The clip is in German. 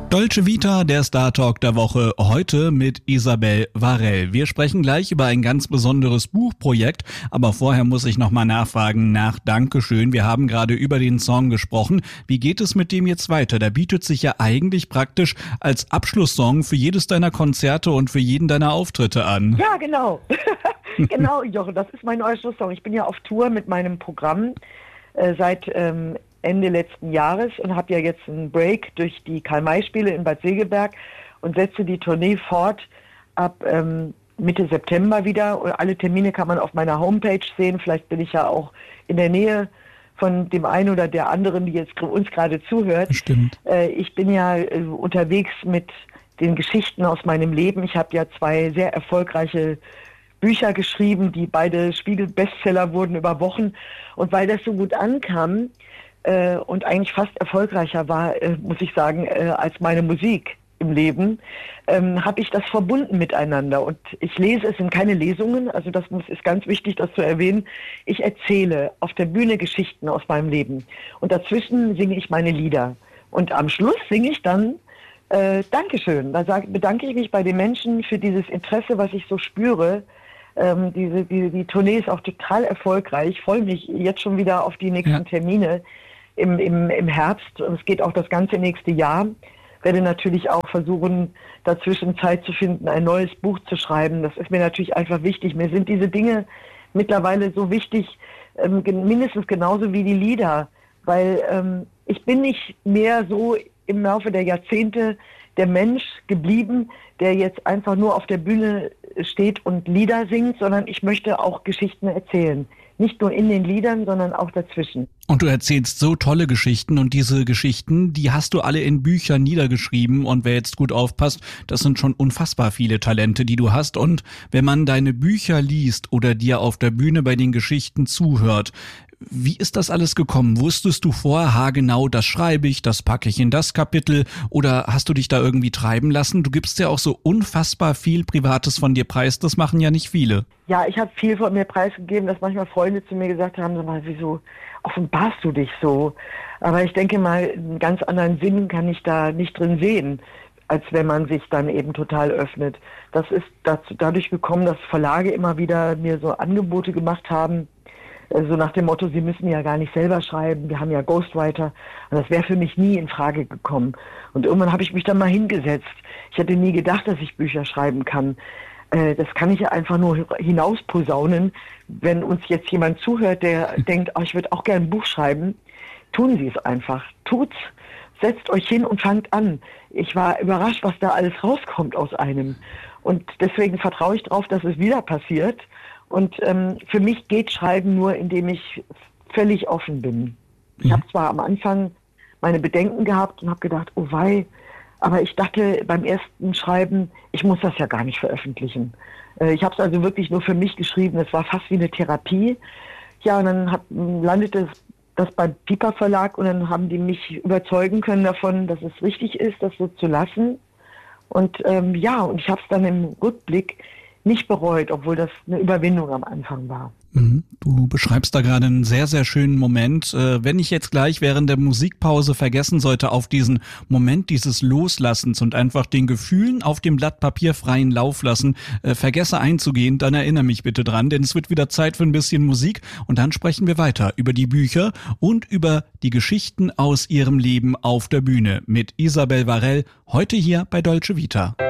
Dolce Vita, der Star Talk der Woche, heute mit Isabel Varell. Wir sprechen gleich über ein ganz besonderes Buchprojekt, aber vorher muss ich nochmal nachfragen nach Dankeschön. Wir haben gerade über den Song gesprochen. Wie geht es mit dem jetzt weiter? Der bietet sich ja eigentlich praktisch als Abschlusssong für jedes deiner Konzerte und für jeden deiner Auftritte an. Ja, genau. Genau, Jochen, das ist mein neuer Schlusssong. Ich bin ja auf Tour mit meinem Programm seit Ende letzten Jahres und habe ja jetzt einen Break durch die Karl-May-Spiele in Bad Segeberg und setze die Tournee fort ab Mitte September wieder. Und alle Termine kann man auf meiner Homepage sehen. Vielleicht bin ich ja auch in der Nähe von dem einen oder der anderen, die jetzt uns gerade zuhört. Stimmt. Ich bin ja unterwegs mit den Geschichten aus meinem Leben. Ich habe ja 2 sehr erfolgreiche Bücher geschrieben, die beide Spiegel-Bestseller wurden über Wochen. Und weil das so gut ankam und eigentlich fast erfolgreicher war, muss ich sagen, als meine Musik im Leben, habe ich das verbunden miteinander. Und ich lese, es sind keine Lesungen, also ist ganz wichtig, das zu erwähnen. Ich erzähle auf der Bühne Geschichten aus meinem Leben. Und dazwischen singe ich meine Lieder. Und am Schluss singe ich dann Dankeschön. Da bedanke ich mich bei den Menschen für dieses Interesse, was ich so spüre. Die Tournee ist auch total erfolgreich. Ich freue mich jetzt schon wieder auf die nächsten Termine im Herbst. Und es geht auch das ganze nächste Jahr. Werde natürlich auch versuchen, dazwischen Zeit zu finden, ein neues Buch zu schreiben. Das ist mir natürlich einfach wichtig. Mir sind diese Dinge mittlerweile so wichtig, mindestens genauso wie die Lieder. Weil ich bin nicht mehr so im Laufe der Jahrzehnte der Mensch geblieben, der jetzt einfach nur auf der Bühne steht und Lieder singt, sondern ich möchte auch Geschichten erzählen. Nicht nur in den Liedern, sondern auch dazwischen. Und du erzählst so tolle Geschichten und diese Geschichten, die hast du alle in Büchern niedergeschrieben und wer jetzt gut aufpasst, das sind schon unfassbar viele Talente, die du hast und wenn man deine Bücher liest oder dir auf der Bühne bei den Geschichten zuhört, wie ist das alles gekommen? Wusstest du vorher haargenau, das schreibe ich, das packe ich in das Kapitel oder hast du dich da irgendwie treiben lassen? Du gibst ja auch so unfassbar viel Privates von dir preis, das machen ja nicht viele. Ja, ich habe viel von mir preisgegeben, dass manchmal Freunde zu mir gesagt haben, sag mal, wieso offenbarst du dich so? Aber ich denke mal, einen ganz anderen Sinn kann ich da nicht drin sehen, als wenn man sich dann eben total öffnet. Das ist dadurch gekommen, dass Verlage immer wieder mir so Angebote gemacht haben, so nach dem Motto, sie müssen ja gar nicht selber schreiben, wir haben ja Ghostwriter. Und das wäre für mich nie in Frage gekommen. Und irgendwann habe ich mich dann mal hingesetzt. Ich hätte nie gedacht, dass ich Bücher schreiben kann. Das kann ich ja einfach nur hinausposaunen. Wenn uns jetzt jemand zuhört, der denkt, ich würde auch gerne ein Buch schreiben, tun Sie es einfach. Tut's, setzt euch hin und fangt an. Ich war überrascht, was da alles rauskommt aus einem. Und deswegen vertraue ich darauf, dass es wieder passiert. Und für mich geht Schreiben nur, indem ich völlig offen bin. Ich habe zwar am Anfang meine Bedenken gehabt und habe gedacht, oh wei, aber ich dachte beim ersten Schreiben, ich muss das ja gar nicht veröffentlichen. Ich habe es also wirklich nur für mich geschrieben, es war fast wie eine Therapie. Ja, und dann landete das beim Piper Verlag und dann haben die mich überzeugen können davon, dass es richtig ist, das so zu lassen. Und und ich habe es dann im Rückblick nicht bereut, obwohl das eine Überwindung am Anfang war. Du beschreibst da gerade einen sehr, sehr schönen Moment. Wenn ich jetzt gleich während der Musikpause vergessen sollte, auf diesen Moment dieses Loslassens und einfach den Gefühlen auf dem Blatt Papier freien Lauf lassen, vergesse einzugehen, dann erinnere mich bitte dran, denn es wird wieder Zeit für ein bisschen Musik und dann sprechen wir weiter über die Bücher und über die Geschichten aus ihrem Leben auf der Bühne mit Isabel Varell, heute hier bei Dolce Vita.